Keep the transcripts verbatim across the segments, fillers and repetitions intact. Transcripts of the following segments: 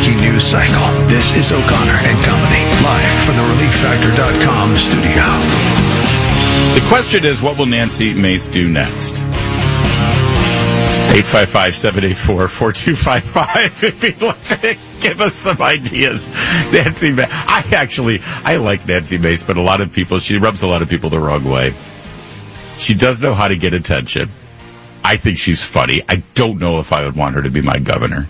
breaking news cycle. This is O'Connor and Company, live from the relief factor dot com studio. The question is, what will Nancy Mace do next? eight five five, seven eight four, four two five five if you'd like to give us some ideas. Nancy Mace. I actually, I like Nancy Mace, but a lot of people, she rubs a lot of people the wrong way. She does know how to get attention. I think she's funny. I don't know if I would want her to be my governor.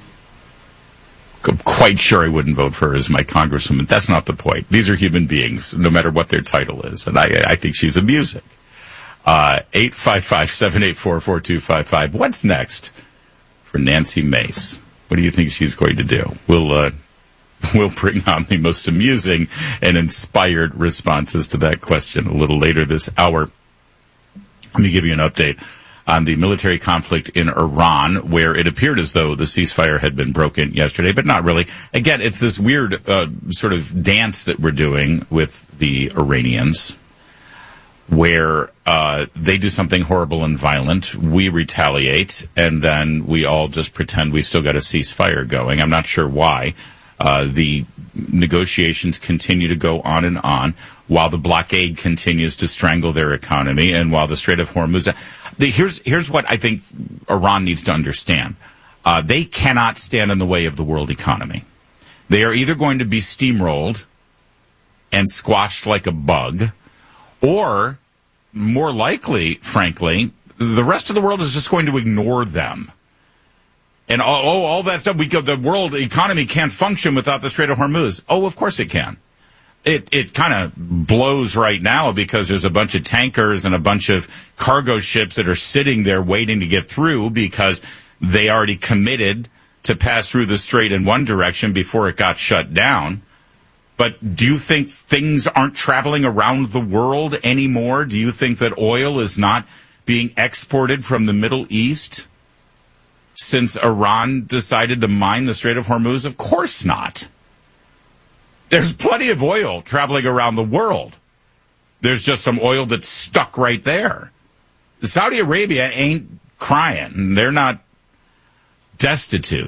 I'm quite sure I wouldn't vote for her as my congresswoman. That's not the point. These are human beings, no matter what their title is. And I, I think she's amusing. Uh, eight five five, seven eight four, four two five five. What's next for Nancy Mace? What do you think she's going to do? We'll, uh, we'll bring on the most amusing and inspired responses to that question a little later this hour. Let me give you an update on the military conflict in Iran, where it appeared as though the ceasefire had been broken yesterday, but not really. Again, it's this weird uh, sort of dance that we're doing with the Iranians, where uh, they do something horrible and violent, we retaliate, and then we all just pretend we still got a ceasefire going. I'm not sure why. Uh, the negotiations continue to go on and on while the blockade continues to strangle their economy and while the Strait of Hormuz. The, here's, here's what I think Iran needs to understand. Uh, they cannot stand in the way of the world economy. They are either going to be steamrolled and squashed like a bug, or more likely, frankly, the rest of the world is just going to ignore them. And all, oh, all that stuff, we go, the world economy can't function without the Strait of Hormuz. Oh, of course it can. It it kind of blows right now because there's a bunch of tankers and a bunch of cargo ships that are sitting there waiting to get through because they already committed to pass through the strait in one direction before it got shut down. But do you think things aren't traveling around the world anymore? Do you think that oil is not being exported from the Middle East since Iran decided to mine the Strait of Hormuz? Of course not. There's plenty of oil traveling around the world. There's just some oil that's stuck right there. Saudi Arabia ain't crying. They're not destitute.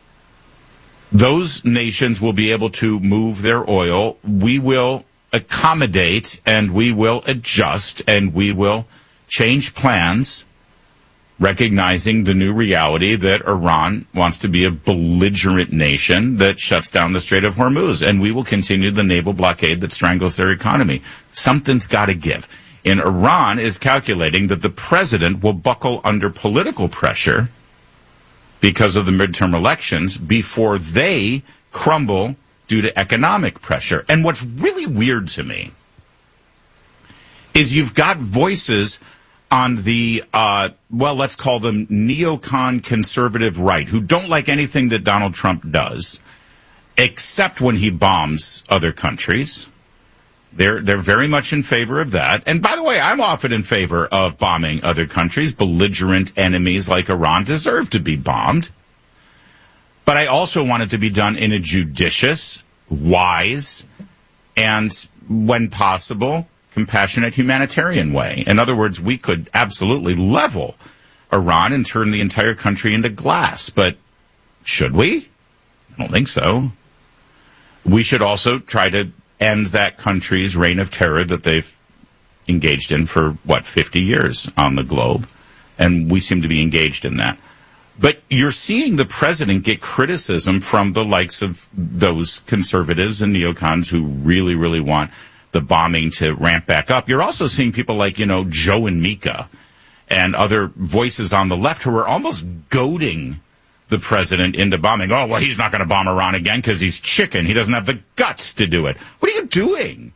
Those nations will be able to move their oil. We will accommodate and we will adjust and we will change plans, recognizing the new reality that Iran wants to be a belligerent nation that shuts down the Strait of Hormuz, and we will continue the naval blockade that strangles their economy. Something's got to give. And Iran is calculating that the president will buckle under political pressure because of the midterm elections before they crumble due to economic pressure. And what's really weird to me is you've got voices on the, uh, well, let's call them neocon conservative right, who don't like anything that Donald Trump does, except when he bombs other countries. They're, they're very much in favor of that. And by the way, I'm often in favor of bombing other countries. Belligerent enemies like Iran deserve to be bombed. But I also want it to be done in a judicious, wise, and, when possible, compassionate humanitarian way. In other words, we could absolutely level Iran and turn the entire country into glass. But should we? I don't think so. We should also try to end that country's reign of terror that they've engaged in for, what, fifty years on the globe. And we seem to be engaged in that. But you're seeing the president get criticism from the likes of those conservatives and neocons who really, really want the bombing to ramp back up. You're also seeing people like, you know, Joe and Mika and other voices on the left who are almost goading the president into bombing. Oh, well, he's not going to bomb Iran again because he's chicken. He doesn't have the guts to do it. What are you doing?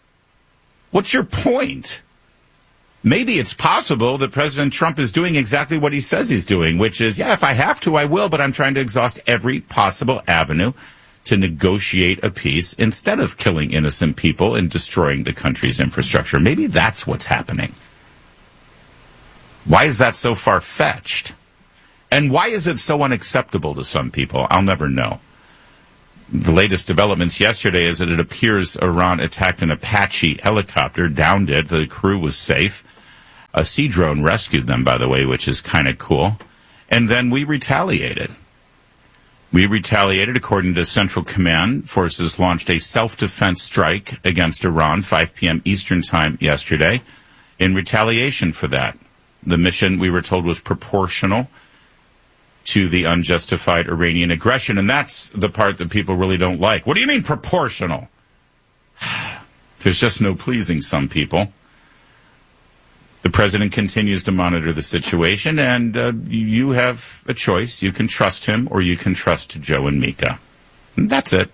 What's your point? Maybe it's possible that President Trump is doing exactly what he says he's doing, which is, yeah, if I have to, I will, but I'm trying to exhaust every possible avenue to negotiate a peace instead of killing innocent people and destroying the country's infrastructure. Maybe that's what's happening. Why is that so far-fetched? And why is it so unacceptable to some people? I'll never know. The latest developments yesterday is that it appears Iran attacked an Apache helicopter, downed it. The crew was safe. A sea drone rescued them, by the way, which is kind of cool. And then we retaliated. We retaliated. According to Central Command, forces launched a self-defense strike against Iran, five p.m. Eastern Time yesterday, in retaliation for that. The mission, we were told, was proportional to the unjustified Iranian aggression, and that's the part that people really don't like. What do you mean proportional? There's just no pleasing some people. The president continues to monitor the situation, and uh, you have a choice. You can trust him, or you can trust Joe and Mika. And that's it.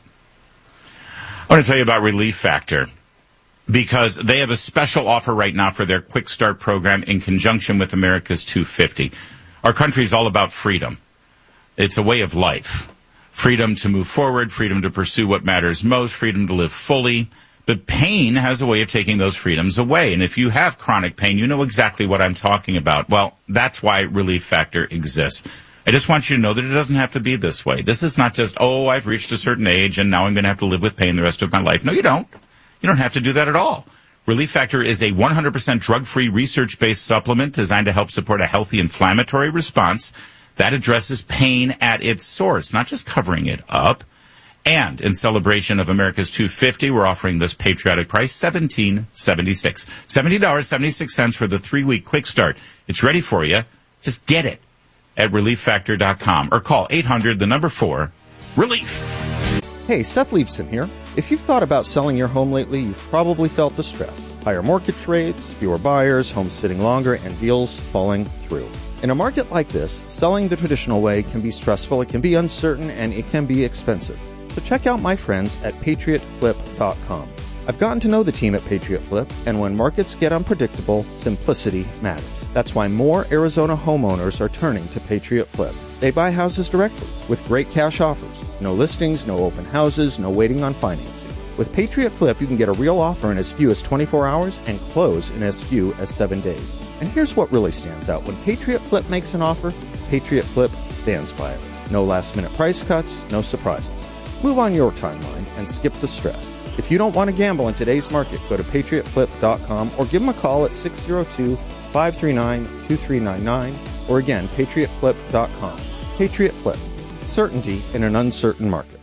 I want to tell you about Relief Factor, because they have a special offer right now for their Quick Start program in conjunction with America's two fifty. Our country is all about freedom. It's a way of life. Freedom to move forward, freedom to pursue what matters most, freedom to live fully. But pain has a way of taking those freedoms away. And if you have chronic pain, you know exactly what I'm talking about. Well, that's why Relief Factor exists. I just want you to know that it doesn't have to be this way. This is not just, oh, I've reached a certain age and now I'm going to have to live with pain the rest of my life. No, you don't. You don't have to do that at all. Relief Factor is a one hundred percent drug-free, research-based supplement designed to help support a healthy inflammatory response that addresses pain at its source, not just covering it up. And in celebration of America's two fifty, we're offering this patriotic price, seventeen seventy-six. seventy dollars and seventy-six cents for the three-week quick start. It's ready for you. Just get it at relief factor dot com or call eight hundred, the number four, relief. Hey, Seth Leibson here. If you've thought about selling your home lately, you've probably felt distress. Higher mortgage rates, fewer buyers, homes sitting longer, and deals falling through. In a market like this, selling the traditional way can be stressful, it can be uncertain, and it can be expensive. So check out my friends at patriot flip dot com. I've gotten to know the team at Patriot Flip, and when markets get unpredictable, simplicity matters. That's why more Arizona homeowners are turning to Patriot Flip. They buy houses directly with great cash offers. No listings, no open houses, no waiting on financing. With Patriot Flip, you can get a real offer in as few as twenty-four hours and close in as few as seven days. And here's what really stands out. When Patriot Flip makes an offer, Patriot Flip stands by it. No last-minute price cuts, no surprises. Move on your timeline and skip the stress. If you don't want to gamble in today's market, go to patriot flip dot com or give them a call at six oh two, five three nine, two three nine nine or again, patriot flip dot com. Patriot Flip. Certainty in an uncertain market.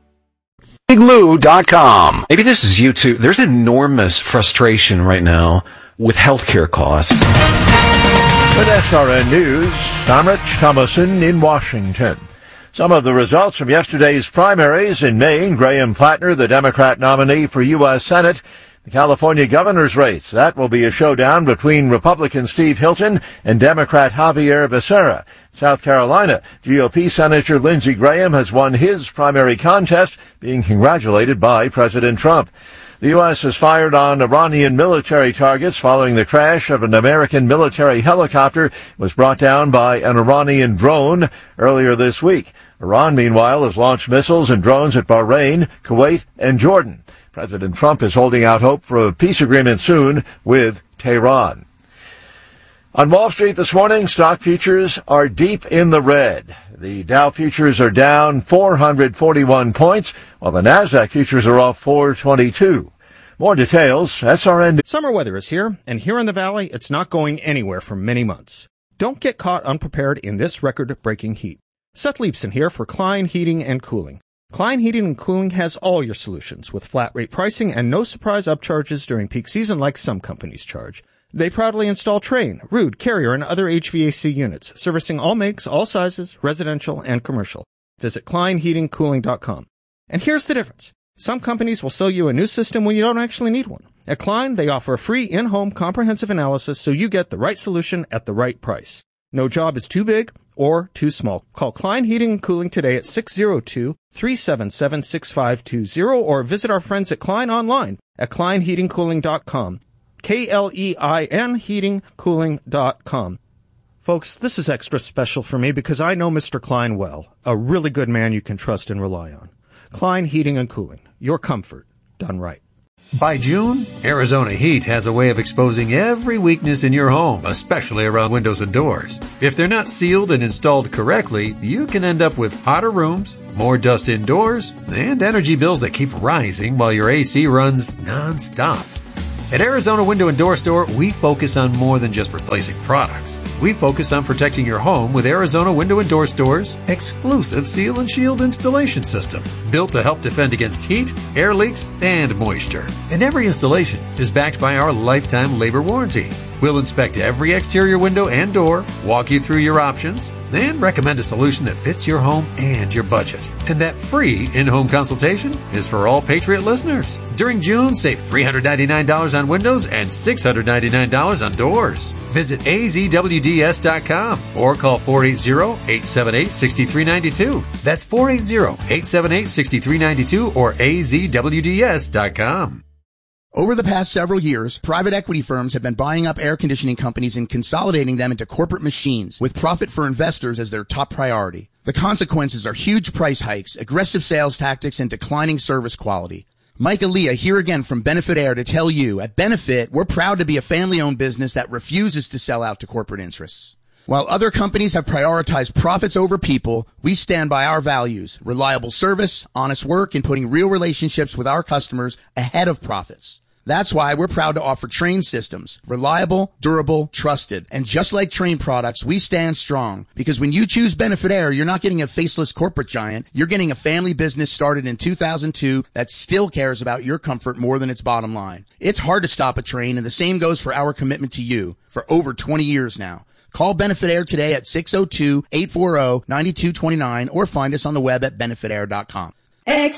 big lou dot com. Maybe this is you too. There's enormous frustration right now with healthcare costs. With S R N News, I'm Rich Thomason in Washington. Some of the results from yesterday's primaries in Maine. Graham Plattner, the Democrat nominee for U S Senate. The California governor's race. That will be a showdown between Republican Steve Hilton and Democrat Javier Becerra. South Carolina, G O P Senator Lindsey Graham has won his primary contest, being congratulated by President Trump. The U S has fired on Iranian military targets following the crash of an American military helicopter. It was brought down by an Iranian drone earlier this week. Iran, meanwhile, has launched missiles and drones at Bahrain, Kuwait, and Jordan. President Trump is holding out hope for a peace agreement soon with Tehran. On Wall Street this morning, stock futures are deep in the red. The Dow futures are down four hundred forty-one points, while the Nasdaq futures are off four twenty-two. More details, S R N. Summer weather is here, and here in the Valley, it's not going anywhere for many months. Don't get caught unprepared in this record-breaking heat. Seth Leibson here for Klein Heating and Cooling. Klein Heating and Cooling has all your solutions with flat rate pricing and no surprise upcharges during peak season like some companies charge. They proudly install Trane, Ruud, Carrier, and other H V A C units, servicing all makes, all sizes, residential and commercial. Visit klein heating cooling dot com. And here's the difference. Some companies will sell you a new system when you don't actually need one. At Klein, they offer a free in-home comprehensive analysis so you get the right solution at the right price. No job is too big or too small. Call Klein Heating and Cooling today at six oh two, three seven seven, six five two zero or visit our friends at Klein online at klein heating cooling dot com. K L E I N heating cooling dot com. Folks, this is extra special for me because I know Mister Klein well, a really good man you can trust and rely on. Klein Heating and Cooling, your comfort done right. By June, Arizona Heat has a way of exposing every weakness in your home, especially around windows and doors. If they're not sealed and installed correctly, you can end up with hotter rooms, more dust indoors, and energy bills that keep rising while your A C runs non-stop. At Arizona Window and Door Store, we focus on more than just replacing products. We focus on protecting your home with Arizona Window and Door Store's exclusive Seal and Shield installation system, built to help defend against heat, air leaks, and moisture. And every installation is backed by our lifetime labor warranty. We'll inspect every exterior window and door, walk you through your options, and recommend a solution that fits your home and your budget. And that free in-home consultation is for all Patriot listeners. During June, save three hundred ninety-nine dollars on windows and six hundred ninety-nine dollars on doors. Visit A Z W D S dot com or call four eight zero, eight seven eight, six three nine two. That's four eight zero, eight seven eight, six three nine two or A Z W D S dot com. Over the past several years, private equity firms have been buying up air conditioning companies and consolidating them into corporate machines, with profit for investors as their top priority. The consequences are huge price hikes, aggressive sales tactics, and declining service quality. Mike Aaliyah here again from Benefit Air to tell you, at Benefit, we're proud to be a family-owned business that refuses to sell out to corporate interests. While other companies have prioritized profits over people, we stand by our values: reliable service, honest work, and putting real relationships with our customers ahead of profits. That's why we're proud to offer Trane systems. Reliable, durable, trusted. And just like Trane products, we stand strong. Because when you choose Benefit Air, you're not getting a faceless corporate giant. You're getting a family business started in two thousand two that still cares about your comfort more than its bottom line. It's hard to stop a Trane, and the same goes for our commitment to you for over twenty years now. Call Benefit Air today at six oh two, eight four zero, nine two two nine or find us on the web at benefit air dot com. X